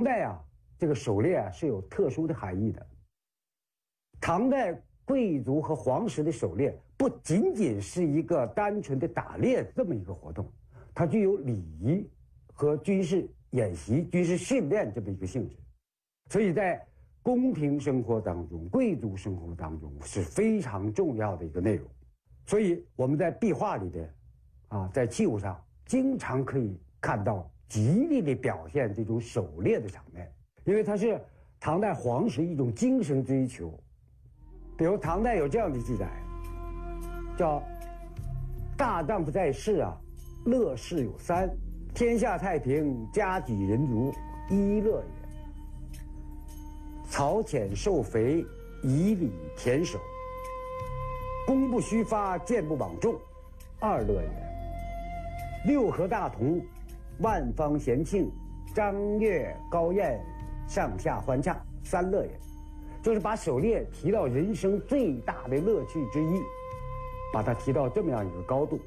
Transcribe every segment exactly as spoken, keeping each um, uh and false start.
代啊，这个狩猎啊是有特殊的含义的。唐代贵族和皇室的狩猎不仅仅是一个单纯的打猎这么一个活动，它具有礼仪和军事演习、军事训练这么一个性质，所以在宫廷生活当中、贵族生活当中是非常重要的一个内容。所以我们在壁画里边，啊，在器物上经常可以看到极力的表现这种狩猎的场面，因为它是唐代皇室一种精神追求。比如唐代有这样的记载，叫“大丈夫在世啊，乐事有三：天下太平，家己人足，一乐也；草浅瘦肥，以礼田守；弓不虚发，箭不枉中，二乐也；六合大同，万方咸庆，张悦高宴，上下欢畅，三乐也。”就是把狩猎提到人生最大的乐趣之一，把它提到这么样一个高度。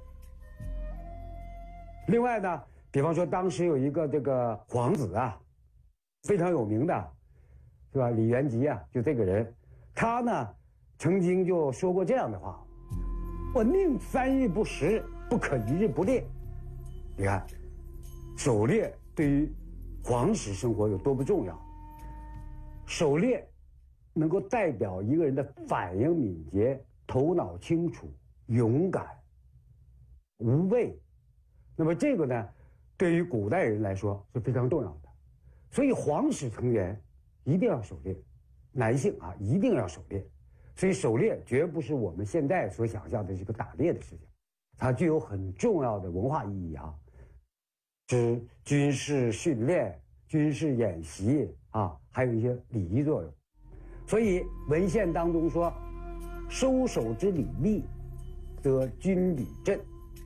另外呢，比方说当时有一个这个皇子啊，非常有名的，是吧？李元吉啊，就这个人，他呢曾经就说过这样的话：“我宁三日不食，不可一日不猎。”你看，狩猎对于皇室生活有多么重要。狩猎能够代表一个人的反应敏捷、头脑清楚、勇敢、无畏。那么这个呢，对于古代人来说是非常重要的。所以皇室成员一定要狩猎，男性啊一定要狩猎。所以狩猎绝不是我们现在所想象的这个打猎的事情，它具有很重要的文化意义啊，是军事训练、军事演习啊，还有一些礼仪作用。所以文献当中说：“收守之礼立，则军礼振。”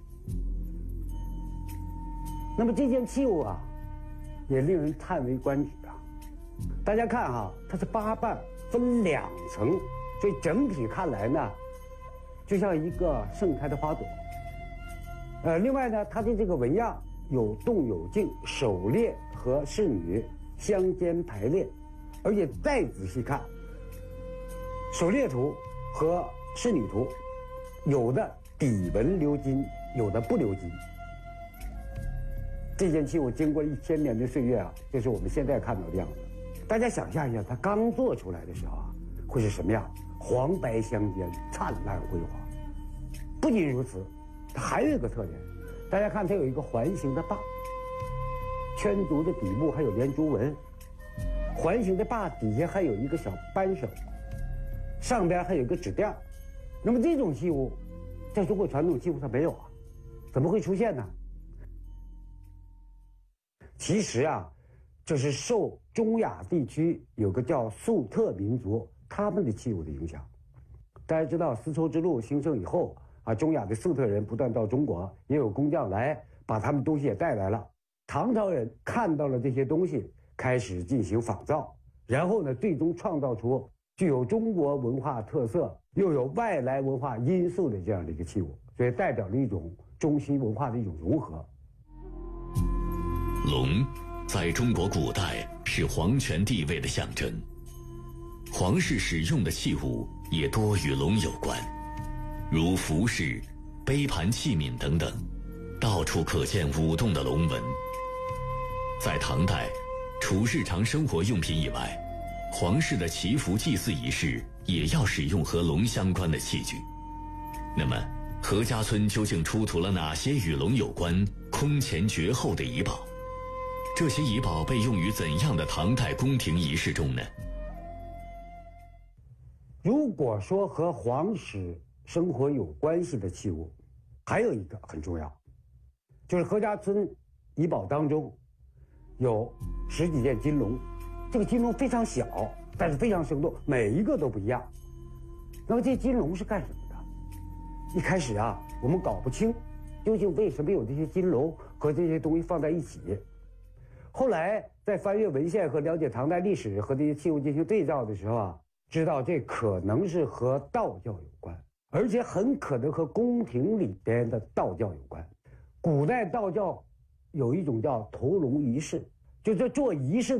那么这件器物啊，也令人叹为观止啊。大家看哈，它是八瓣分两层，所以整体看来呢，就像一个盛开的花朵。呃，另外呢，它的这个纹样有动有静，狩猎和侍女相间排列，而且再仔细看，狩猎图和仕女图，有的底纹鎏金，有的不鎏金。这件器物经过一千年的岁月啊，就是我们现在看到的样子。大家想象一下，它刚做出来的时候啊，会是什么样？黄白相间，灿烂辉煌。不仅如此，它还有一个特点，大家看它有一个环形的把，圈足的底部还有连珠纹，环形的把底下还有一个小扳手。上边还有一个纸垫，那么这种器物，在中国传统器物上没有啊，怎么会出现呢？其实啊，这是受中亚地区有个叫粟特民族他们的器物的影响。大家知道丝绸之路兴盛以后啊，中亚的粟特人不断到中国，也有工匠来把他们东西也带来了。唐朝人看到了这些东西，开始进行仿造，然后呢，最终创造出具有中国文化特色又有外来文化因素的这样的一个器物，所以代表了一种中西文化的一种融合。 龙在中国古代是皇权地位的象征，皇室使用的器物也多与龙有关，如服饰、杯盘器皿等等，到处可见舞动的龙纹。在唐代，除日常生活用品以外，皇室的祈福祭祀仪式也要使用和龙相关的器具。那么何家村究竟出土了哪些与龙有关、空前绝后的仪宝？这些仪宝被用于怎样的唐代宫廷仪式中呢？ 如果说和皇室生活有关系的器物，还有一个很重要，就是何家村仪宝当中有十几件金龙，这个金龙非常小，但是非常生动，每一个都不一样。那么这金龙是干什么的？一开始啊，我们搞不清究竟为什么有这些金龙和这些东西放在一起。后来在翻阅文献和了解唐代历史和这些器物进行对照的时候啊，知道这可能是和道教有关，而且很可能和宫廷里边的道教有关。古代道教有一种叫投龙仪式，就这做仪式